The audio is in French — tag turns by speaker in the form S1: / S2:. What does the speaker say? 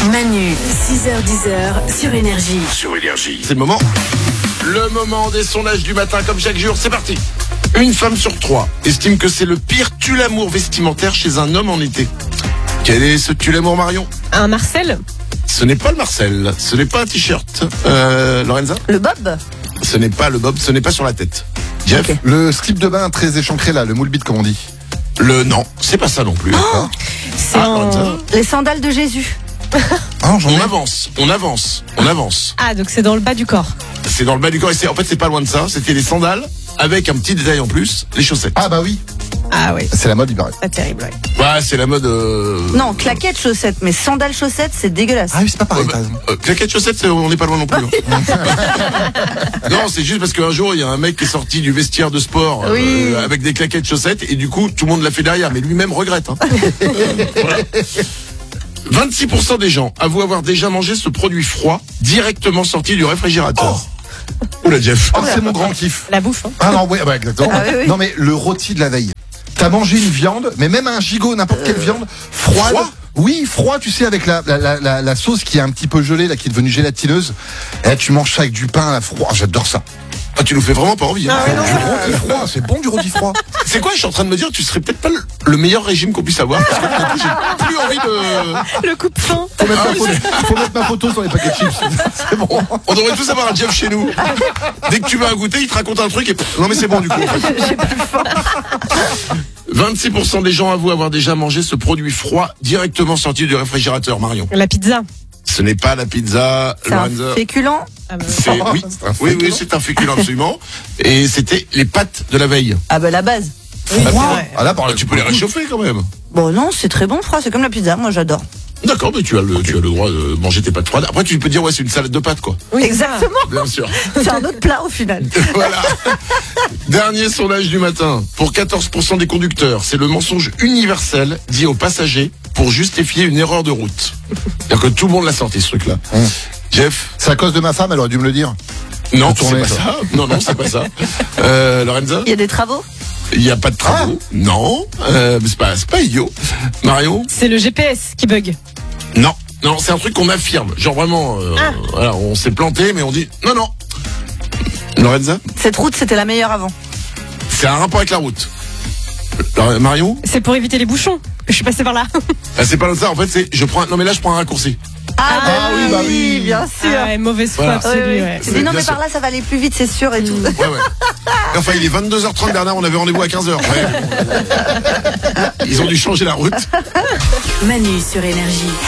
S1: Manu, 6h-10h sur Énergie.
S2: Sur Énergie. C'est le moment des sondages du matin, comme chaque jour. C'est parti. Une femme sur 3 estime que c'est le pire tue-l'amour vestimentaire chez un homme en été. Quel est ce tue-l'amour, Marion?
S3: Un Marcel?
S2: Ce n'est pas le Marcel, ce n'est pas un t-shirt. Lorenza?
S4: Le bob?
S2: Ce n'est pas le bob, ce n'est pas sur la tête. Jeff?
S5: Okay. Le slip de bain très échancré là, le moule bite comme on dit.
S2: Non, c'est pas ça non plus.
S4: Les sandales de Jésus.
S2: On avance.
S3: Ah, donc c'est dans le bas du corps.
S2: C'est dans le bas du corps et en fait c'est pas loin de ça. C'était les sandales avec un petit détail en plus, les chaussettes.
S5: Ah bah oui.
S3: Ah oui.
S5: C'est la mode, il paraît.
S3: Pas terrible, ouais.
S2: Ouais, c'est la mode.
S4: Non, claquettes chaussettes, mais sandales chaussettes, c'est dégueulasse.
S5: Ah oui, c'est pas pareil.
S2: Claquettes chaussettes, on n'est pas loin non plus. Non, c'est juste parce qu'un jour il y a un mec qui est sorti du vestiaire de sport avec des claquettes chaussettes et du coup tout le monde l'a fait derrière, mais lui-même regrette. Voilà. 26% des gens avouent avoir déjà mangé ce produit froid directement sorti du réfrigérateur. Oula Jeff.
S5: Oh, c'est mon grand kiff.
S3: La bouffe, hein.
S5: Ah non, ouais, bah, exactement.
S4: Ah, oui.
S5: Non mais le rôti de la veille. T'as mangé une viande, mais même un gigot, n'importe quelle viande, froide.
S2: Froid
S5: Oui, froid, tu sais, avec la sauce qui est un petit peu gelée, là, qui est devenue gélatineuse. Et là, tu manges ça avec du pain, là, froid. J'adore ça.
S2: Ah, tu nous fais vraiment pas envie. Hein.
S5: Du rôti froid, c'est bon du rôti froid.
S2: C'est quoi, je suis en train de me dire, tu serais peut-être pas le meilleur régime qu'on puisse avoir. Parce que du coup, j'ai plus envie de...
S3: Le coupe-fin.
S5: Faut mettre ma photo sur les paquets de chips. C'est bon.
S2: On devrait tous avoir un Jeff chez nous. Dès que tu vas goûter, il te raconte un truc et... Non mais c'est bon du coup.
S4: J'ai plus faim.
S2: 26% des gens avouent avoir déjà mangé ce produit froid directement sorti du réfrigérateur, Marion.
S3: La pizza.
S2: Ce n'est pas la pizza,
S4: C'est un
S2: Lorenza.
S4: féculent.
S2: C'est, oui,
S5: C'est un
S2: oui,
S5: féculent.
S2: c'est un féculent absolument. Et c'était les pâtes de la veille.
S4: Ah bah la base.
S5: Froid. Ah là, par
S2: Tu peux les réchauffer quand même.
S4: Bon non, c'est très bon froid, c'est comme la pizza, moi j'adore.
S2: D'accord, mais tu as le droit de manger tes pâtes froides. Après, tu peux dire, ouais, c'est une salade de pâtes, quoi.
S3: Oui,
S4: Exactement.
S2: Bien sûr.
S4: C'est un autre plat au final.
S2: Voilà. Dernier sondage du matin. Pour 14% des conducteurs, c'est le mensonge universel dit aux passagers pour justifier une erreur de route. C'est-à-dire que tout le monde l'a sorti, ce truc-là. Jeff?
S5: C'est à cause de ma femme, elle aurait dû me le dire.
S2: Non,
S5: De tourner,
S2: c'est pas ça. Non, c'est pas ça. Lorenza?
S4: Il y a des travaux.
S2: Il n'y a pas de travaux. Non. Mais c'est pas idiot. Marion?
S3: C'est le GPS qui bug.
S2: Non, c'est un truc qu'on affirme. Genre vraiment, voilà, on s'est planté, mais on dit non. Lorenza?
S4: Cette route, c'était la meilleure avant.
S2: C'est un rapport avec la route. Marion?
S3: C'est pour éviter les bouchons. Je suis passé par là.
S2: Ah, c'est pas ça, en fait, c'est je prends prends un raccourci.
S4: Ah
S5: bah oui.
S4: bien sûr.
S3: Ah ouais, mauvaise foi
S2: Voilà.
S3: absolue,
S4: Oui.
S3: ouais.
S4: Tu dis non
S2: bien
S4: mais
S2: sûr.
S4: par là ça va aller plus vite, c'est sûr et tout.
S2: Ouais. Enfin, il est 22h30, Bernard, on avait rendez-vous à 15h. Ouais. Ils ont dû changer la route.
S1: Manu sur Énergie.